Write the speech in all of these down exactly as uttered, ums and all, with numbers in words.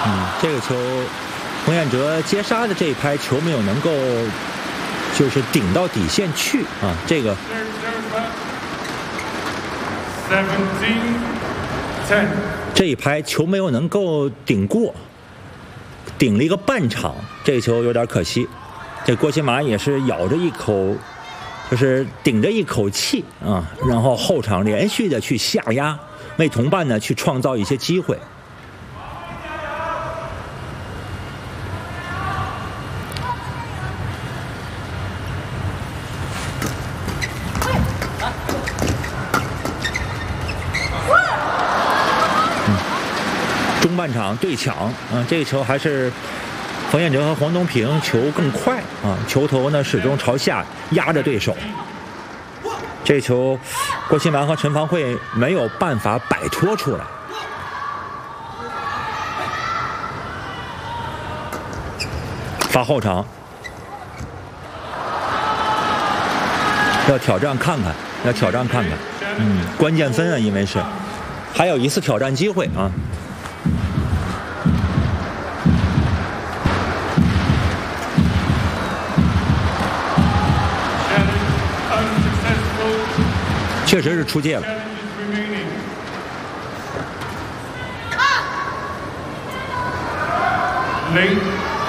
嗯，这个球，冯彦哲接杀的这一拍球没有能够，就是顶到底线去啊，这个。这一拍球没有能够顶过，顶了一个半场，这个球有点可惜。这郭沁麻也是咬着一口，就是顶着一口气啊，然后后场连续的去下压，为同伴呢去创造一些机会。中半场对抢啊，这个球还是冯彦哲和黄东萍球更快啊，球头呢始终朝下压着对手。这球郭沁麻和陈芳慧没有办法摆脱出来。发后场，要挑战看看，要挑战看看，嗯，关键分啊，因为是还有一次挑战机会啊。确实是出界了。 零。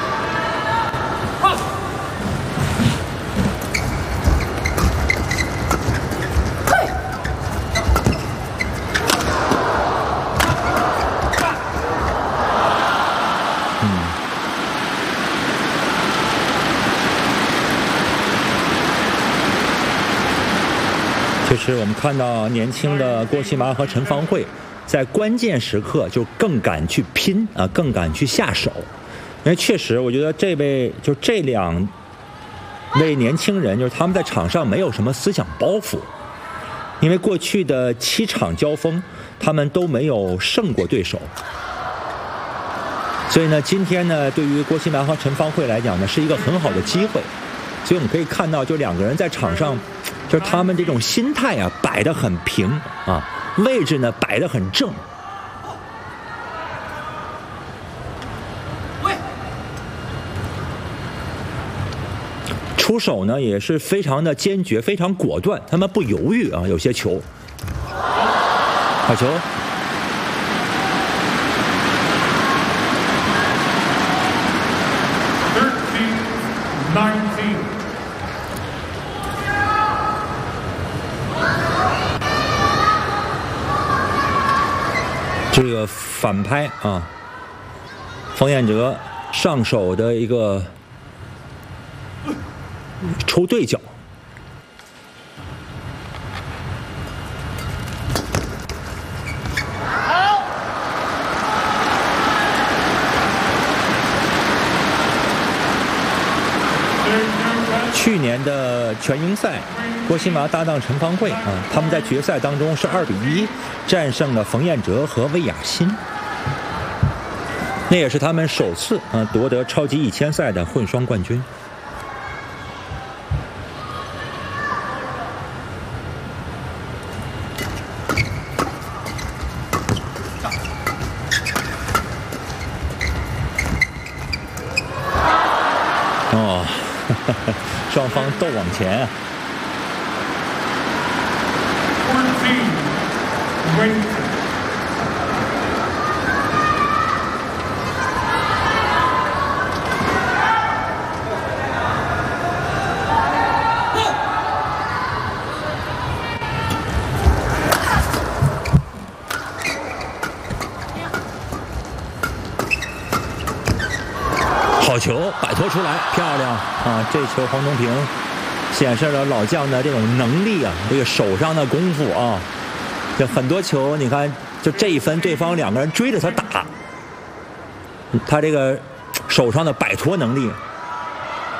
其实我们看到年轻的郭沁麻和陈芳慧在关键时刻就更敢去拼啊，更敢去下手。因为确实我觉得这位就这两位年轻人，就是他们在场上没有什么思想包袱，因为过去的七场交锋他们都没有胜过对手，所以呢今天呢对于郭沁麻和陈芳慧来讲呢是一个很好的机会。所以我们可以看到，就两个人在场上，就是他们这种心态啊摆得很平啊，位置呢摆得很正。出手呢也是非常的坚决，非常果断，他们不犹豫啊，有些球。好球！这个反拍啊，冯彦哲上手的一个抽对角。去年的全英赛，郭沁麻搭档陈芳慧啊，他们在决赛当中是二比一战胜了冯彦哲和魏雅欣，那也是他们首次啊夺得超级一千赛的混双冠军。哦，双方都往前啊。好球，摆脱出来，漂亮啊！这球黄东萍显示了老将的这种能力啊，这个手上的功夫啊。就很多球，你看，就这一分，对方两个人追着他打，他这个手上的摆脱能力